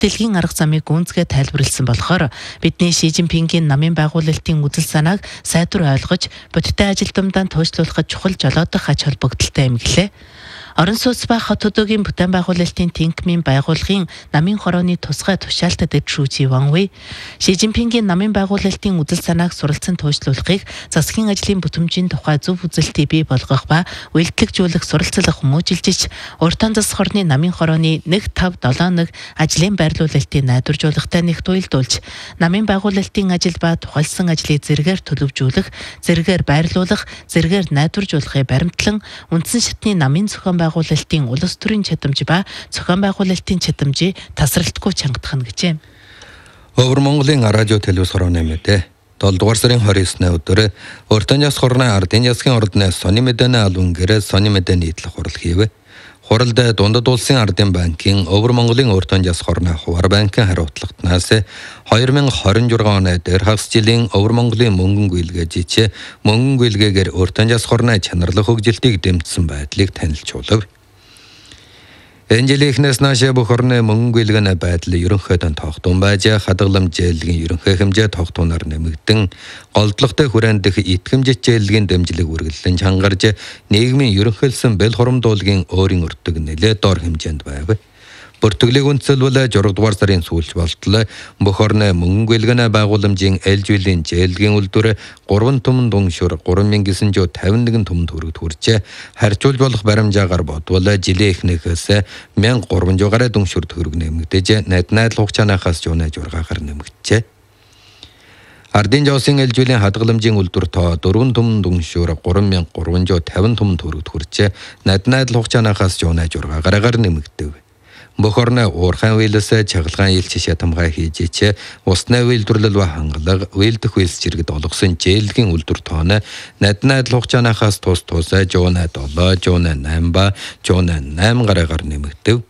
бэлтгэлгийн арга замыг гүнзгий тайлбарлсан болохоор бидний Ши Жинпингийн намын байгуулалтын үзэл санааг сайдвар ойлгож, бодиттой ажилтнуудаа туйлшлуулахад чухал жолоодох ач холбогдолтой юм гэлээ. Орон сууц ба хот хөдөөгийн бүтээн байгуулалтын Тинкмийн байгууллагын намын хорооны тусгай тушаалтад Шүүжи Ванвей Ши Жинпингийн намын байгуулалтын үзэл санааг суралцсан туйлшлуулахыг засгийн ажлын бүтэмжийн тухай зөв үзэлтийг бий болгох ба үйлдэлжүүлэх суралцлах хүмүүжилж уртан засаг хорны намын хорооны 1571 ажлын байрлуулалтыг найдваржуулахтай нэгт уялдуулж, намын байгуулалтын ажил ба тухайлсан ажлыг зэрэгээр төлөвжүүлэх, зэрэгээр байрлуулах, зэрэгээр найдваржуулахыг баримтлан үндсэн шатны намын зохион байгуулалтын улс төрийн чадамж ба зохион байгуулалтын чадамжийг тасралтгүй чангадах нь гэжээ. Өвөр Монголын радио телевиз хорооны мэдээ 7 дугаар сарын 29-ны өдөр уртан засаг хорны ардын засгийн ордны сони мэдээний албан гэрээ сони мэдээний нийтлэх хурал хийв. Хуралд Дундад улсын ардын банкын Өвөр Монголын уртан засаг хорны хуваар банкын хариуцлагатнаас 2026 оны дээр хагас жилийн Өвөр Монголын мөнгөн гүйлгээ жижиг мөнгөн гүйлгээгээр уртан засаг хорны чанарлах хөгжилтийг дэмжсэн байдлыг танилцуулв. Энэ жилийнхнээс наашаа бүх орны мөнгөн гүйлгээний байдал ерөнхийдөө тогтун байж хадгаламж зээлгийн ерөнхий хэмжээ тогтунаар нэмэгдэн голдлогтой хүрээнд дэх итгэмжит зээлгийн дэмжлэг үргэлжлэн чангарж нийгмийн ерөнхийлсөн бэл хурамдуулгийн өөрийн өртөг нэлээд дор хэмжээнд байв. Бүртгэлийг үндэслэл 6 дугаар сарын сүүлч болтол бүх орны мөнгөн гүйлгээний байгууламжийн ээлжүүлэн зээлгийн үйлдвэр 3 түмэн дүншүр 3951 түмэн төгрөг хүрчээ харьцуулж болох баримжаагаар бодвол жилийн эхнээс 1300 гаруй дүншүр төгрөг нэмэгдэж найдал хугацаанаас жуунаа жургаагаар нэмэгдэжээ. Ардын жавсын ээлжүүлийн хадгаламжийн үйлдвэр тоо 4 түмэн дүншүр 3350 түмэн төгрөг хүрчээ найдал хугацаанаас жуунаа жургаагаар нэмэгдэв. Бүх орны уурхайн үйлээс чагалгаан ил жишээ тамгай хийж усны үйлдвэрлэл ба хангалга үйлдэх үйлс зэрэгт олгосон зээлгийн үйлдвэр тооны найдал хугацаанаас тус жуунаа 7 жуунаа 8 ба жуунаа 8 гаруйгаар нэмэгдэв.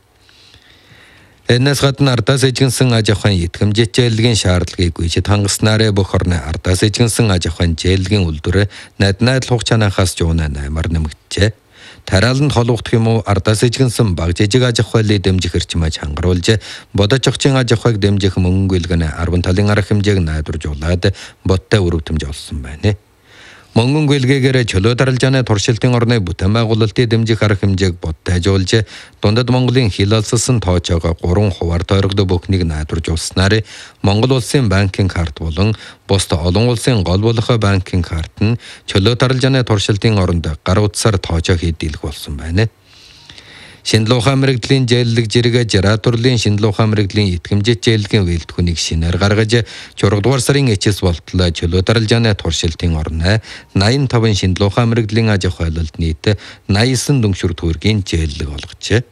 Энэс гадна ардаас эжигнсэн аж ахуйн итгэмжит зээлгийн шаардлагыг гүйцэд хангаснараа бүх орны ардаас эжигнсэн аж ахуйн зээлгийн үйлдвэр найдал хугацаанаас жуунаа 8-аар нэмэгдэжээ. Тарааланд холбогдох юм уу ардаас эжигнсэн баг жижиг аж ахуйлыг дэмжих эрчимээ хангуулж бодож огчийн аж ахуйг дэмжих мөнгөн гүйлгээний 10 талын арга хэмжээг найдваржуулаад бодтой өрөвтөмж олсон байна. Мөнгөн гүйлгээгээр чөлөө даралжааны туршилтын орны бүтээн байгуулалтыг дэмжих арга хэмжээг бодтой ажиулж Дундад Монголын хил алссан тоочоогоо 3 хуваар тойрогдох бүхнийг найдваржуулснаар Монгол улсын банкын карт болон бусад олон улсын гол болох банкын карт нь чөлөө даралжааны туршилтын оронд гар утсаар тоочоо хийдэлэх болсон байна. Шинжлэх ухаан мэрэгжлийн зээллэг зэрэг жараатурлын шинжлэх ухаан мэрэгжлийн итгэмжит зээлгийн үйлдвэрийг шинээр гаргаж 6 дугаар сарын эцэс болтол чөлөө даралжааны туршилтын орны 85 шинжлэх ухаан мэрэгжлийн аж ахуйлалд нийт 89 дүншүр төгрөгийн зээллэг олгожээ.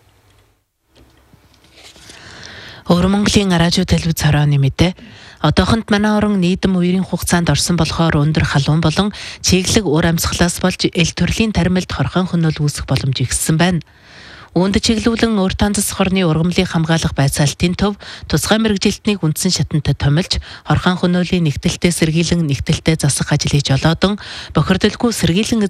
Өвөр Монголын радио телевиз хорооны мэдээ одоохонд манай орон нийтэм үерийн хугацаанд орсон болохоор өндөр халуун болон чиглэг уур амьсгалаас болж эл төрлийн таримлд хорхон хөнөөл үүсэх боломж ихссэн байна. Үүнд чиглүүлэн уртан засаг хорны ургамлыг хамгаалах байцаалтын төв тусгай мэрэгжилтнийг үндсэн шатантай томилж хорхон хөнөөлийн нэгдэлтэй сэргийлэн нэгдэлтэй засах ажлыг жолоодон бохирдолгүй сэргийлэн